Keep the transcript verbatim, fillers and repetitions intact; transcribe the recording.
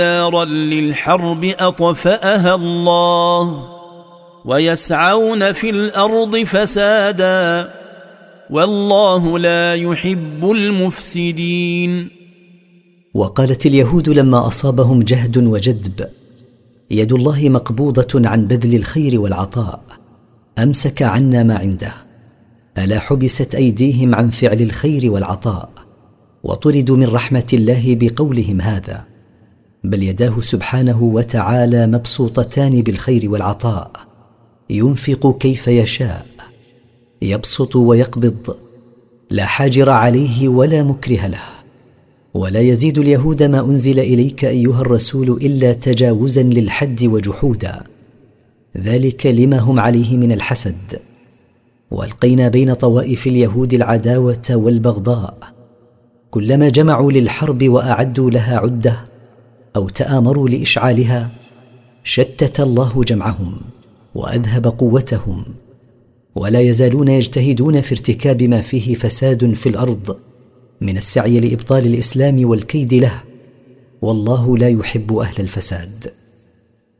نارا للحرب أطفأها الله ويسعون في الأرض فسادا والله لا يحب المفسدين. وقالت اليهود لما أصابهم جهد وجدب: يد الله مقبوضة عن بذل الخير والعطاء، أمسك عنا ما عنده. ألا حبست أيديهم عن فعل الخير والعطاء وطردوا من رحمة الله بقولهم هذا؟ بل يداه سبحانه وتعالى مبسوطتان بالخير والعطاء، ينفق كيف يشاء، يبسط ويقبض، لا حاجر عليه ولا مكره له. ولا يزيد اليهود ما أنزل إليك أيها الرسول إلا تجاوزا للحد وجحودا، ذلك لما هم عليه من الحسد. والقينا بين طوائف اليهود العداوة والبغضاء، كلما جمعوا للحرب وأعدوا لها عدة أو تآمروا لإشعالها شتت الله جمعهم وأذهب قوتهم، ولا يزالون يجتهدون في ارتكاب ما فيه فساد في الأرض من السعي لإبطال الإسلام والكيد له، والله لا يحب أهل الفساد.